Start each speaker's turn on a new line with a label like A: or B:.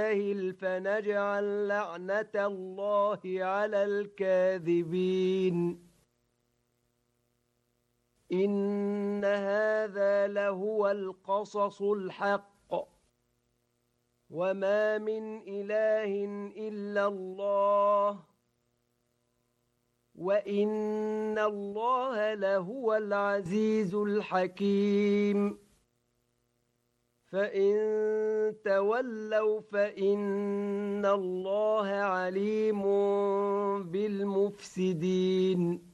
A: فنجعل لعنة الله على الكاذبين إن هذا لهو القصص الحق وما من إله إلا الله وإن الله لهو العزيز الحكيم فإن تولوا فإن الله عليم بالمفسدين